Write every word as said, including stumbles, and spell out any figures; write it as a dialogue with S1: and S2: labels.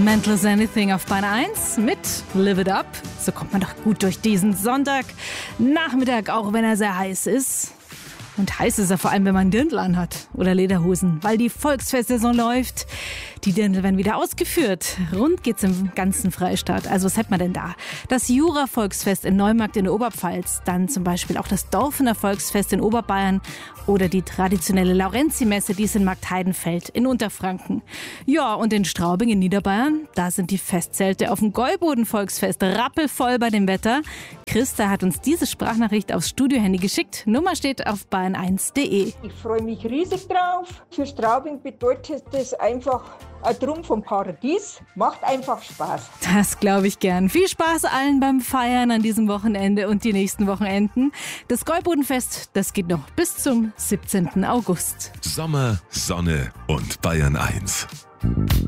S1: Mental Anything auf Bahn eins mit Live It Up. So kommt man doch gut durch diesen Sonntag Nachmittag, auch wenn er sehr heiß ist. Und heiß ist er vor allem, wenn man Dirndl anhat oder Lederhosen, weil die Volksfestsaison läuft. Die Dirndl werden wieder ausgeführt. Rund geht's im ganzen Freistaat. Also was hat man denn da? Das Jura-Volksfest in Neumarkt in der Oberpfalz, dann zum Beispiel auch das Dorfener Volksfest in Oberbayern oder die traditionelle Laurenti-Messe, die ist in Marktheidenfeld in Unterfranken. Ja, und in Straubing in Niederbayern, da sind die Festzelte auf dem Gäuboden-Volksfest rappelvoll bei dem Wetter. Christa hat uns diese Sprachnachricht aufs Studiohandy geschickt. Nummer steht auf bahn eins punkt de.
S2: Ich freue mich riesig drauf. Für Straubing bedeutet das einfach ein Trumpf vom Paradies. Macht einfach Spaß.
S1: Das glaube ich gern. Viel Spaß allen beim Feiern an diesem Wochenende und die nächsten Wochenenden. Das Gäubodenfest, das geht noch bis zum siebzehnten August.
S3: Sommer, Sonne und Bayern eins.